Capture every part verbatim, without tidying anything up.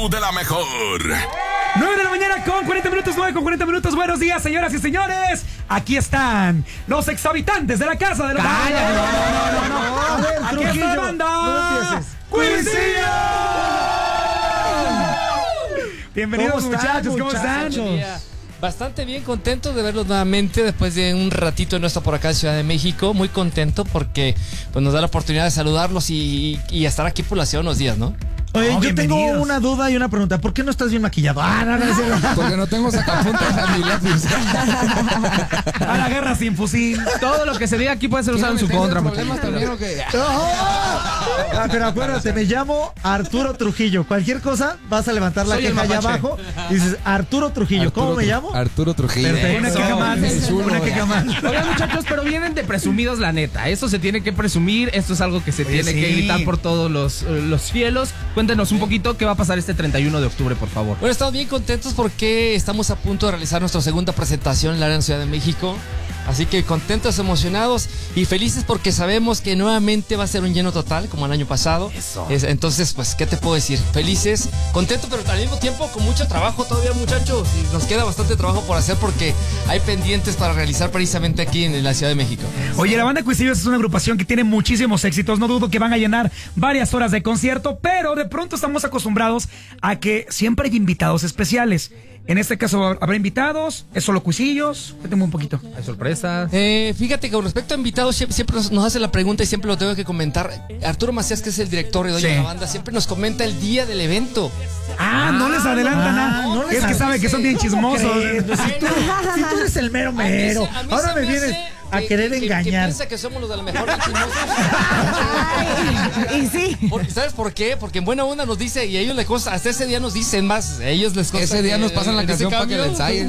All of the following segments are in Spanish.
show de la mejor. nueve de la mañana con cuarenta minutos, nueve con cuarenta minutos. Buenos días, señoras y señores. Aquí están los exhabitantes de la casa de los... ¡Calla! No, no, no, no. A ver, aquí Trujillo, está la banda. no empieces. ¡Cuisillo! Bienvenidos, ¿Cómo están, muchachos, ¿cómo están? muchachos? Bastante bien, contento de verlos nuevamente después de un ratito de no estar por acá en Ciudad de México. Muy contento porque pues, nos da la oportunidad de saludarlos y, y estar aquí por la ciudad unos días, ¿no? Oye, No, yo tengo bienvenidos. una duda y una pregunta. ¿Por qué no estás bien maquillado? Ah, no, no, no, no. Porque no tengo sacapuntas a mi lápiz. A la guerra sin fusil. Todo lo que se diga aquí puede ser usado en su contra, ¿Problemas muchachos. también o qué? Ah, pero acuérdate, me llamo Arturo Trujillo. Cualquier cosa, vas a levantar la Soy el queja allá mapache. abajo y dices Arturo Trujillo. Arturo ¿Cómo me Tru- llamo? Arturo Trujillo. Perfecto. Una queja más, el chulo. una queja más. Oigan, muchachos, pero vienen de presumidos, la neta. Esto se tiene que presumir. Esto es algo que se Oye, tiene sí. que gritar por todos los, eh, los cielos. Cuéntenos un poquito qué va a pasar este treinta y uno de octubre, por favor. Bueno, estamos bien contentos porque estamos a punto de realizar nuestra segunda presentación en la Arena Ciudad de México. Así que contentos, emocionados y felices porque sabemos que nuevamente va a ser un lleno total como el año pasado. Eso. Es- entonces, pues, ¿qué te puedo decir? Felices, contentos, pero al mismo tiempo con mucho trabajo todavía, muchachos. Y nos queda bastante trabajo por hacer porque hay pendientes para realizar precisamente aquí en la Ciudad de México. Oye, la banda Cuisillos es una agrupación que tiene muchísimos éxitos. No dudo que van a llenar varias horas de concierto, pero de pronto estamos acostumbrados a que siempre hay invitados especiales. En este caso, ¿habrá invitados? ¿Es solo Cuisillos? Cuéntame un poquito. Hay sorpresas. Eh, fíjate que con respecto a invitados, siempre, siempre nos, nos hace la pregunta y siempre lo tengo que comentar. Arturo Macías, que es el director y dueño Sí. de la banda, siempre nos comenta el día del evento. Ah, no les adelantan ah, nada. no les es que sabe que son bien chismosos. crees? Pues si, tú, si tú eres el mero A mí mero. se- a mí Ahora se me me vienes hace a que- querer que- que engañar. piensa que somos los de la mejor de chismosos. Y sí. Por- ¿Sabes por qué? Porque en buena onda nos dice, y a ellos les consta, hasta ese día nos dicen más, a ellos les consta. Ese día que- nos pasan la en ese canción para que cambio. la ensayen.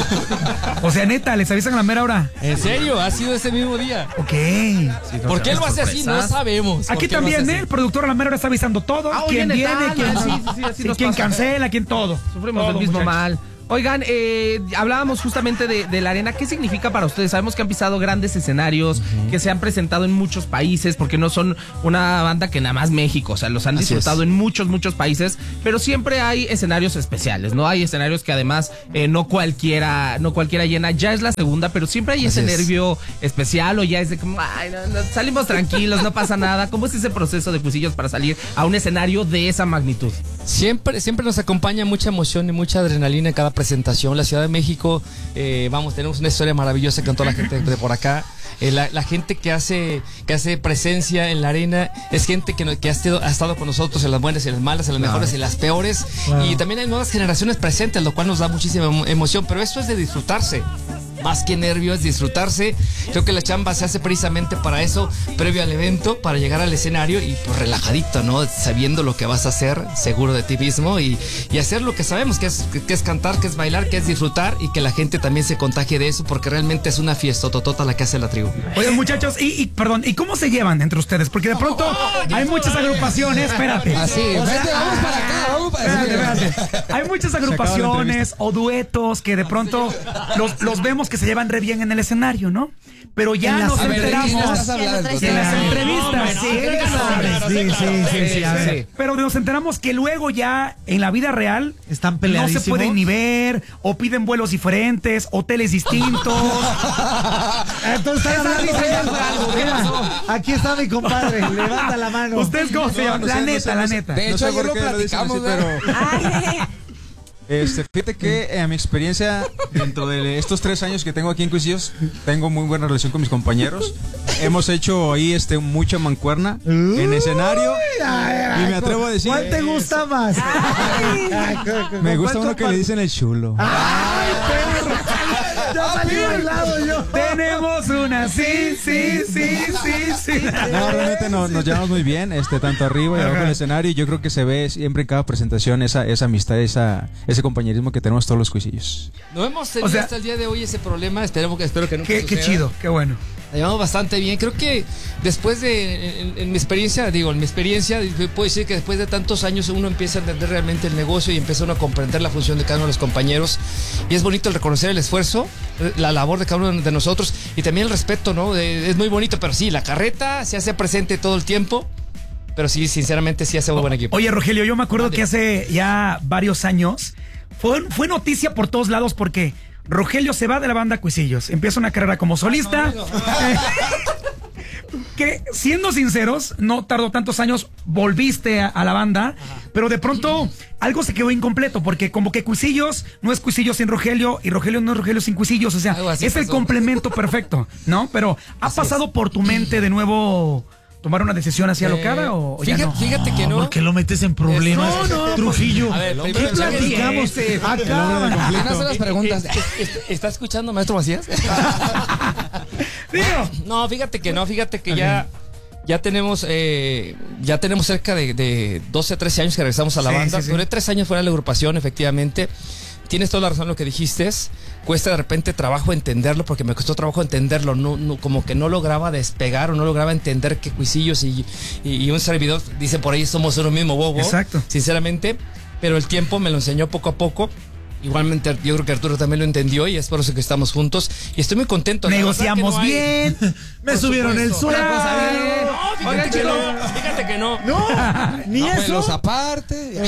O sea, neta, les avisan a la mera hora. En serio, ha sido ese mismo día. Ok. ¿Por qué él lo hace así? No sabemos. por Aquí qué lo también, hace ¿eh? así. El productor a la mera hora está avisando todo. Ah, hoy quién viene viene, tal, quién, sí, sí, sí, así sí, nos quién pasa. cancela, quién todo. Sufrimos Todo, del mismo muchachos. mal. Oigan, eh, hablábamos justamente de, de la arena. ¿Qué significa para ustedes? Sabemos que han pisado grandes escenarios, que se han presentado en muchos países, porque no son una banda que nada más México, o sea, los han Así disfrutado es. en muchos, muchos países, pero siempre hay escenarios especiales, ¿no? Hay escenarios que además eh, no cualquiera, no cualquiera llena. Ya es la segunda, pero siempre hay Así ese es. nervio especial o ya es de como, ay, no, no, salimos tranquilos, no pasa nada. ¿Cómo es ese proceso de Cuisillos para salir a un escenario de esa magnitud? Siempre, siempre nos acompaña mucha emoción y mucha adrenalina en cada presentación. La Ciudad de México, eh, vamos, tenemos una historia maravillosa con toda la gente de por acá. Eh, la, la gente que hace, que hace presencia en la arena es gente que, no- que ha, estado, ha estado con nosotros en las buenas y en las malas, en las mejores y en las peores. Y también hay nuevas generaciones presentes, lo cual nos da muchísima emo- emoción. Pero esto es de disfrutarse. Más que nervios, es disfrutarse. Creo que la chamba se hace precisamente para eso, previo al evento, para llegar al escenario y pues relajadito, ¿no? Sabiendo lo que vas a hacer, seguro de ti mismo y, y hacer lo que sabemos, que es, que es cantar, que es bailar, que es disfrutar y que la gente también se contagie de eso, porque realmente es una fiesta totota la que hace la tribu. Oigan, muchachos, y, y perdón, ¿y cómo se llevan entre ustedes? Porque de pronto hay muchas agrupaciones, espérate. Así, O sea, vete, vamos para acá, vamos para Espérate, acá. espérate. Hay muchas agrupaciones o duetos que de pronto los, los vemos que se llevan re bien en el escenario, ¿no? Pero ya En las nos A ver, ¿de quién enteramos estás hablando? En en las Ay, entrevistas. Sí, Sí, sí, sí, sí, sí, a ver. Sí. Pero nos enteramos que luego ya en la vida real Están no peleadísimos. se pueden ni ver, o piden vuelos diferentes, hoteles distintos. Entonces están Esa hablando risa de ya algo. fue algo, ¿qué Mira, pasó? aquí está mi compadre, levanta la mano. ¿Ustedes cómo se llaman? no La sé, no neta, sé, la no sé. neta. De No hecho, sé ayer por lo qué lo dicen así, platicamos, ¿verdad? pero Ay, este, fíjate que eh, a mi experiencia dentro de estos tres años que tengo aquí en Cuisillos, tengo muy buena relación con mis compañeros. Hemos hecho ahí este mucha mancuerna en escenario Ay, y me atrevo a decir, ¿cuál te gusta más? Ay, cu- cu- me ¿con gusta cuál uno que compa- le dicen el chulo. ¡Ay, perro! Ya salí del lado yo. Tenemos una, sí, sí, sí, sí, sí. No, realmente no- nos llevamos muy bien, este, tanto arriba y abajo Ajá. del escenario. Y yo creo que se ve siempre en cada presentación esa, esa amistad, esa, ese compañerismo que tenemos todos los Cuisillos. No hemos tenido O sea, hasta el día de hoy ese problema, esperemos que, espero que nunca Qué, qué suceda. chido, qué bueno. La llevamos bastante bien. Creo que después de, en, en mi experiencia, digo, en mi experiencia, puedo decir que después de tantos años uno empieza a entender realmente el negocio y empieza uno a comprender la función de cada uno de los compañeros. Y es bonito el reconocer el esfuerzo, la labor de cada uno de nosotros y también el respeto, ¿no? Eh, es muy bonito, pero sí, la carreta se hace presente todo el tiempo. pero sí, sinceramente sí hace muy buen equipo. Oye, Rogelio, yo me acuerdo que hace ya varios años fue, fue noticia por todos lados porque Rogelio se va de la banda Cuisillos, empieza una carrera como solista. Eh, que, siendo sinceros, no tardó tantos años, volviste a, a la banda, ajá, pero de pronto algo se quedó incompleto, porque como que Cuisillos no es Cuisillos sin Rogelio, y Rogelio no es Rogelio sin Cuisillos, o sea, es el complemento perfecto, ¿no? Pero, ¿ha así pasado es. por tu mente de nuevo tomar una decisión así alocada eh, o, o fíjate, ya no? Fíjate que no. ¿Por qué lo metes en problemas? No, no, Trujillo. A ver, ¿qué platicamos? Acá. Hace las preguntas. ¿Está escuchando, maestro Macías? Digo. No, fíjate que no, fíjate que ya, ya tenemos eh, ya tenemos cerca de, de doce, trece años que regresamos a la sí, banda. Sí, sí. Duré tres años fuera de la agrupación, efectivamente. Tienes toda la razón en lo que dijiste. Cuesta de repente trabajo entenderlo, porque me costó trabajo entenderlo. No, no, como que no lograba despegar o no lograba entender que Cuisillos y, y, y un servidor, dice por ahí, somos uno mismo, bobo. Exacto. Sinceramente, pero el tiempo me lo enseñó poco a poco. Igualmente, yo creo que Arturo también lo entendió y es por eso que estamos juntos. Y estoy muy contento. Negociamos no hay... bien. Me por subieron supuesto. el sueldo. No, fíjate Oigan, que no. Fíjate que no. No, ni no, eso. Los aparte.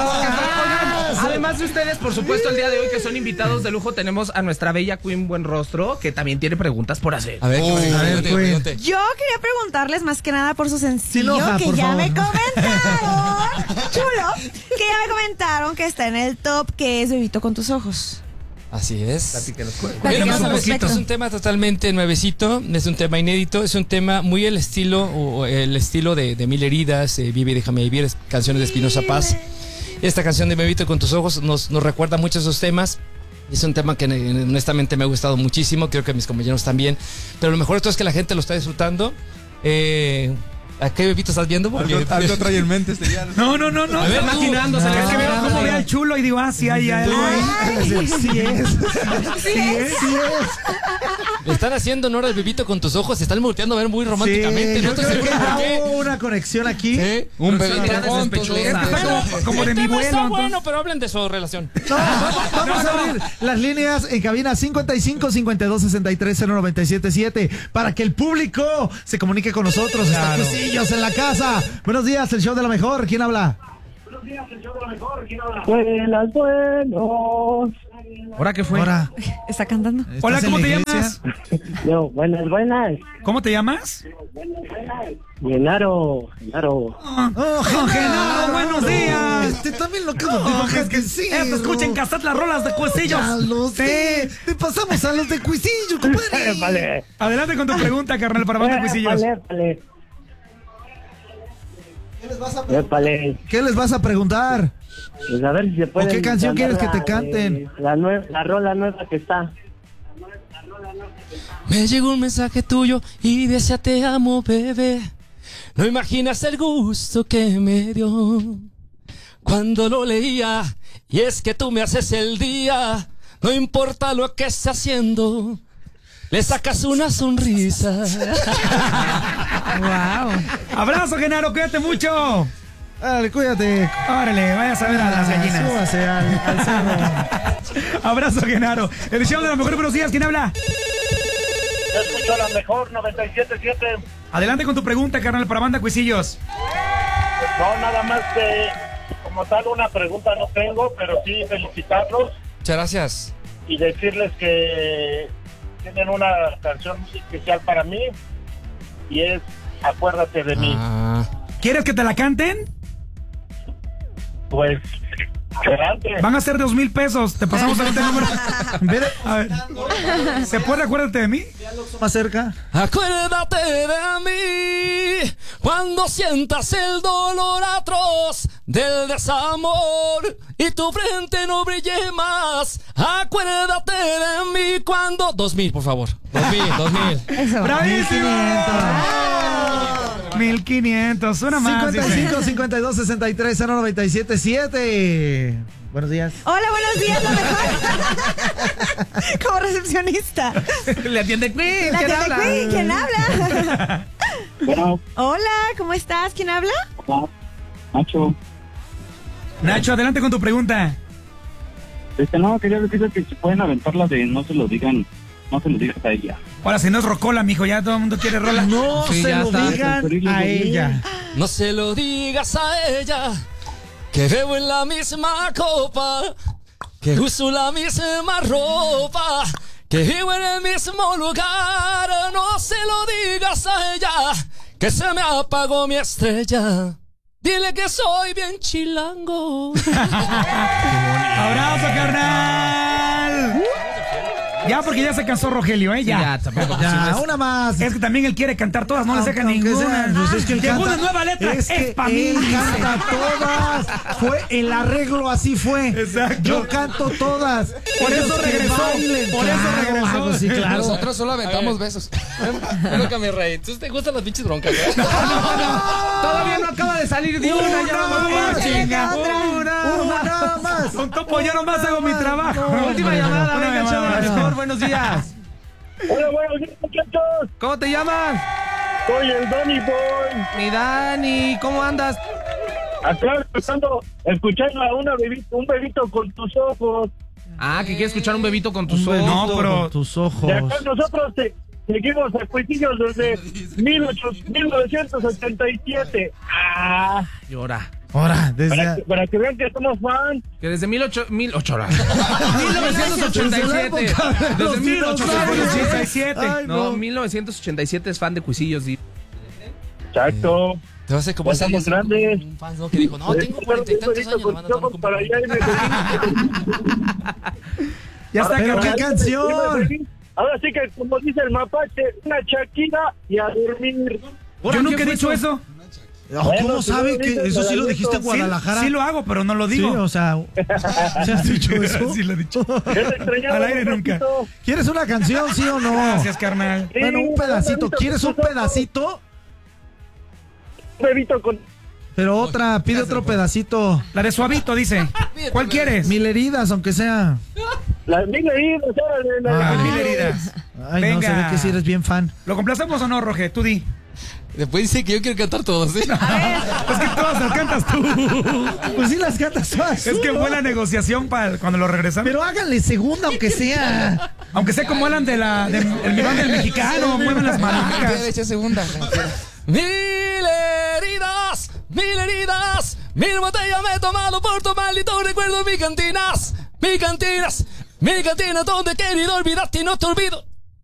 Además de ustedes, por supuesto, el día de hoy que son invitados de lujo, tenemos a nuestra bella Queen Buenrostro, que también tiene preguntas por hacer. A ver, oh, a ver, Yo quería preguntarles más que nada por su sencillo, Sinoja, que por ya favor. me comentaron, chulo, que ya me comentaron que está en el top, que es Bebito con tus ojos. Así es. Platíquenos. Platíquenos un poquito. Es un tema totalmente nuevecito, es un tema inédito, es un tema muy el estilo, o el estilo de, de Mil Heridas, eh, Vive y Déjame Vivir, es canciones de Espinoza Paz. Esta canción de Bebito con tus ojos nos, nos recuerda mucho esos temas. Es un tema que honestamente me ha gustado muchísimo, creo que a mis compañeros también. Pero lo mejor de todo es que la gente lo está disfrutando. Eh, ¿A qué Bebito estás viendo? Algo, algo trae en mente este ya. No, no, no, no. A ver, maquinando. No, es que veo cómo ve al chulo y digo, ah, sí hay algo ahí. Sí es. Sí es. Sí es. Le están haciendo honor al Bebito con tus ojos, se están volteando a ver muy románticamente. Sí, no yo estoy creo seguro que por qué. hubo una conexión aquí. ¿Sí? Un Pero bebé sí, con tus sospechosa. ojos. Como de El mi tema vuelo. está entonces. bueno, pero hablen de su relación. No, vamos, vamos a abrir las líneas en cabina cincuenta y cinco, cincuenta y dos, sesenta y tres, cero noventa y siete siete para que el público se comunique con nosotros. Claro. Está Cuisillos en la casa. Buenos días, el show de la mejor. ¿Quién habla? Buenos días, el show de la mejor. ¿Quién habla? Buenas, buenos. ¿Ahora qué fue? Ahora. Está cantando. Hola, ¿cómo en te la llamas? Yo, buenas, buenas. ¿Cómo te llamas? Genaro, Genaro. Oh, oh, Genaro, buenos días. Este también lo que nos Oh, dijo es que sí. esto escuchen casar las rolas de Cuisillos. Ya lo sé. Te pasamos a los de Cuisillo, compadre. Vale. Adelante con tu pregunta, carnal, para banda Cuisillos. Vale, vale. ¿Qué les vas a Vale. ¿Qué les vas a preguntar? Pues a ver si se puede. ¿O qué canción quieres que te canten? La, nue la rola nueva que está. Me llegó un mensaje tuyo y decía te amo, bebé. No imaginas el gusto que me dio cuando lo leía. Y es que tú me haces el día, no importa lo que esté haciendo, le sacas una sonrisa. Wow. Abrazo, Genaro, cuídate mucho. Dale, cuídate. Órale, vayas a ver a las gallinas. Súbase al, al cerro. Abrazo, Genaro. El show de la mejor, buenos días. ¿Quién habla? Yo escucho la mejor noventa y siete punto siete. Adelante con tu pregunta, carnal, para banda Cuisillos. No, nada más que como tal una pregunta no tengo, pero sí felicitarlos Muchas gracias. y decirles que tienen una canción muy especial para mí y es Acuérdate de mí. Ah. ¿Quieres que te la canten? Pues adelante. Van a ser dos mil pesos. Te pasamos ahorita el número. Ve- a ver. ¿Se puede acuérdate de mí? Más cerca. Acuérdate de mí cuando sientas el dolor atroz del desamor y tu frente no brille más. Acuérdate de mí cuando... Dos mil, por favor. Dos mil, dos mil. Eso. ¡Bravísimo! mil quinientos, una más. cincuenta y cinco, dice. cincuenta y dos, sesenta y tres, cero noventa y siete siete. Buenos días. Hola, buenos días, lo mejor. Como recepcionista. Le atiende Queen. La ¿Quién tele habla? Queen, ¿quién habla? Bueno, Hola, ¿cómo estás? ¿Quién habla? Nacho. Nacho, adelante con tu pregunta. Este, no, quería decirles que se pueden aventar la de no se lo digan, no se lo digas a ella. Ahora, si no es rocola, mijo, ya todo el mundo quiere rola. No Sí, se ya lo está. digan a ella. No se lo digas a ella, que bebo en la misma copa, que uso la misma ropa, que vivo en el mismo lugar. No se lo digas a ella, que se me apagó mi estrella. Dile que soy bien chilango. ¡Abrazo, carnal! Ya, porque ya se cansó Rogelio, ¿eh? Ya. Ya, tampoco. Ya, una más. Es que también él quiere cantar todas, no le Aunque- saca aunque ninguna. sea, pues es que él Llegó canta- una nueva letra, es, que pa' mí. él canta todas. Fue el arreglo, así fue. Exacto. Yo canto todas. Por eso Ellos que regresó, bailen, por eso claro, regresó. ah, pues sí, claro. Nosotros solo aventamos besos. Pero que me reí. ¿Tú te gustan las pinches broncas? ¿Eh? Todavía no acaba de salir de una. Ya vamos más, bien. chinga. Una, Una más. Con topo yo nomás hago mi trabajo. Última llamada, Una venga, show de la llamada. mejor. Buenos días. Hola, buenos días, muchachos. ¿Cómo te llamas? Soy el Donny Boy. Mi Dani, ¿cómo andas? Acá escuchando, escuchando a una bebito, un bebito con tus ojos. Ah, que quieres escuchar un bebito con tus Un ojos. No, pero- con tus Y ojos. acá nosotros te, seguimos a cuisillos desde mil novecientos ochenta y siete. Ah, Llora. Ahora, para, desde. que, para que vean que somos fans. Que desde mil ocho, mil ocho, mil novecientos ochenta y siete. Desde mil ochocientos ochenta y siete. Ay, No, no. mil novecientos ochenta y siete es fan de Cuisillos. Y... Exacto. Te va a hacer como Ya ese estamos grandes. un fan, ¿no? Que dijo, no, tengo cuarenta y tantos años, con hermano, tus ojos no, para allá y me Ya está, Pero carnal. qué canción. Ahora sí que, como dice el mapache, una Shakira y a dormir. Yo nunca he dicho eso. Oh, Bueno, ¿Cómo tú sabe lo que dices, eso sí lo Guadalito. dijiste en Sí, Guadalajara? sí lo hago, pero no lo Sí, digo. o sea, ¿se has dicho eso? Sí lo he dicho. Yo te extrañaba, Al aire papacito. nunca. ¿Quieres una canción, sí o no? Gracias, carnal. Sí, Bueno, un pedacito. bebito ¿Quieres con un tus ojos. pedacito? Un bebito con... Pero otra, pide otro pedacito. La de Suavito, dice. ¿Cuál quieres? Mil heridas, aunque sea. Las mil heridas, órale, la- Ah. Mil heridas. Ay, no, se Venga. ve que sí eres bien fan. ¿Lo complacemos o no, Roge? Tú di. Después dice que yo quiero cantar todos, ¿sí? Es que todas las cantas tú. Pues sí las cantas todas. Es que fue la negociación para cuando lo regresan. Pero háganle segunda, aunque sea. Aunque sé cómo hablan de la, de, el mirón del mexicano, mueven las Ah, manitas. echa segunda. Mil heridas, mil heridas, mil botellas me he tomado por tu maldito recuerdo. Mi cantinas, mi cantinas, mi cantina donde he querido olvidarte y no te olvido.